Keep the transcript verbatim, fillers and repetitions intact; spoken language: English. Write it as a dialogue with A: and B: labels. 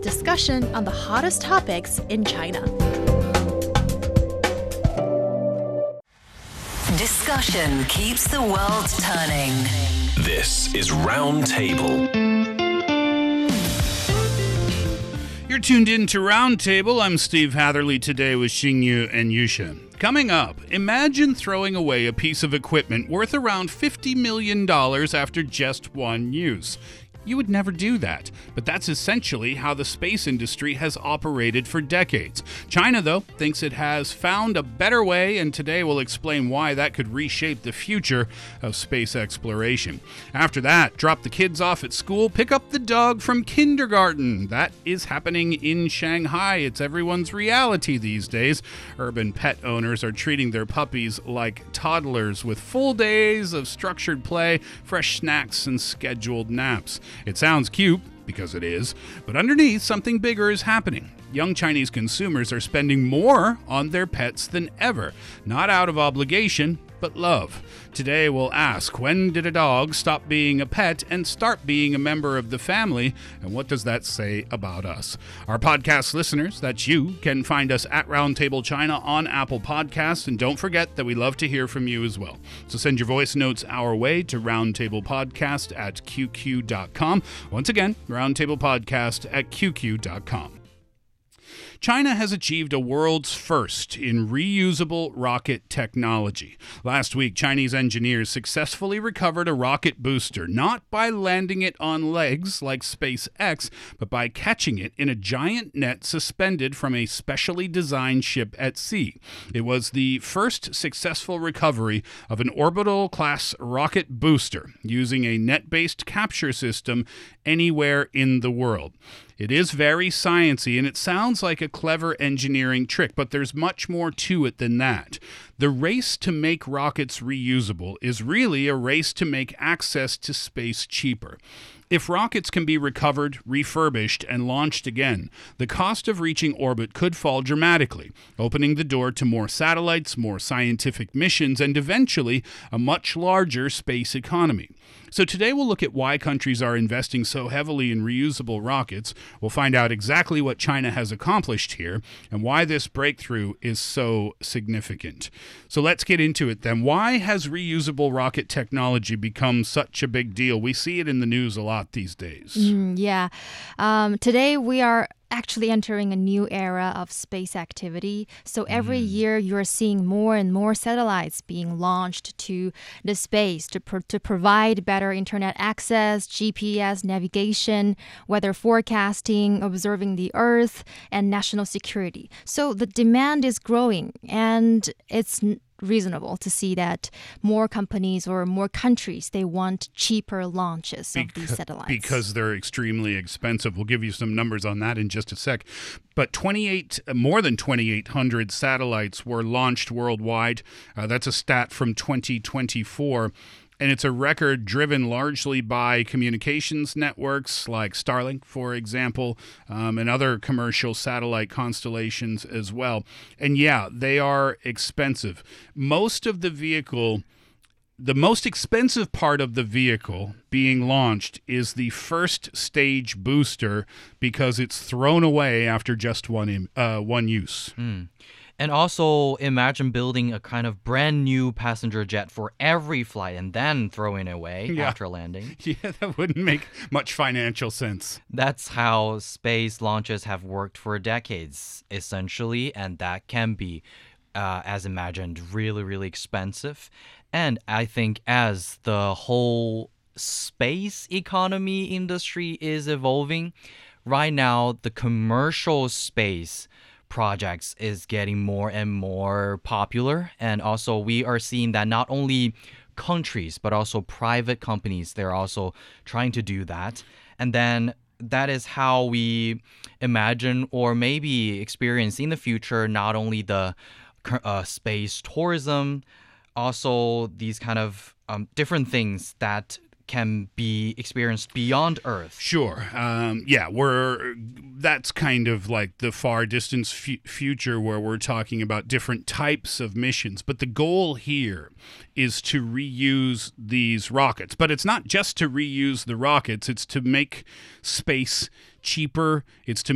A: discussion on the hottest topics in China.
B: Discussion keeps the world turning.
C: This is Roundtable.
D: You're tuned in to Roundtable. I'm Steve Hatherley, today with Xingyu and Yusha. Coming up, imagine throwing away a piece of equipment worth around fifty million dollars after just one use. You would never do that, but that's essentially how the space industry has operated for decades. China, though, thinks it has found a better way, and today we'll explain why that could reshape the future of space exploration. After that, drop the kids off at school, pick up the dog from kindergarten. That is happening in Shanghai. It's everyone's reality these days. Urban pet owners are treating their puppies like toddlers with full days of structured play, fresh snacks, and scheduled naps. It sounds cute, because it is, but underneath, something bigger is happening. Young Chinese consumers are spending more on their pets than ever, not out of obligation, but love. Today we'll ask, when did a dog stop being a pet and start being a member of the family, and what does that say about us? Our podcast listeners, that's you, can find us at Roundtable China on Apple Podcasts, and don't forget that we love to hear from you as well. So send your voice notes our way to roundtablepodcast at q q dot com. Once again, roundtablepodcast at q q dot com. China has achieved a world's first in reusable rocket technology. Last week, Chinese engineers successfully recovered a rocket booster, not by landing it on legs like SpaceX, but by catching it in a giant net suspended from a specially designed ship at sea. It was the first successful recovery of an orbital-class rocket booster using a net-based capture system anywhere in the world. It is very sciencey, and it sounds like a clever engineering trick, but there's much more to it than that. The race to make rockets reusable is really a race to make access to space cheaper. If rockets can be recovered, refurbished, and launched again, the cost of reaching orbit could fall dramatically, opening the door to more satellites, more scientific missions, and eventually a much larger space economy. So today we'll look at why countries are investing so heavily in reusable rockets. We'll find out exactly what China has accomplished here and why this breakthrough is so significant. So let's get into it then. Why has reusable rocket technology become such a big deal? We see it in the news a lot these days.
E: Mm, yeah. Um, today we are actually entering a new era of space activity. So every mm. year you're seeing more and more satellites being launched to the space to, pro- to provide better internet access, G P S navigation, weather forecasting, observing the Earth, and national security. So the demand is growing, and it's n- reasonable to see that more companies or more countries, they want cheaper launches of
D: because,
E: these satellites.
D: Because they're extremely expensive. We'll give you some numbers on that in just a sec. But twenty-eight, more than twenty-eight hundred satellites were launched worldwide. Uh, that's a stat from twenty twenty-four. And it's a record driven largely by communications networks like Starlink, for example, um, and other commercial satellite constellations as well. And yeah, they are expensive. Most of the vehicle, the most expensive part of the vehicle being launched is the first stage booster because it's thrown away after just one, uh, one use.
F: Mm. And also imagine building a kind of brand new passenger jet for every flight and then throwing it away
D: yeah.
F: after landing.
D: Yeah, that wouldn't make much financial sense.
F: That's how space launches have worked for decades, essentially, and that can be, uh, as imagined, really, really expensive. And I think as the whole space economy industry is evolving, right now the commercial space projects is getting more and more popular, and also we are seeing that not only countries but also private companies, they're also trying to do that. And then that is how we imagine or maybe experience in the future not only the uh, space tourism, also these kind of um, different things that can be experienced beyond Earth.
D: Sure. Um, yeah, we're that's kind of like the far distance f- future where we're talking about different types of missions. But the goal here is to reuse these rockets. But it's not just to reuse the rockets. It's to make space cheaper. It's to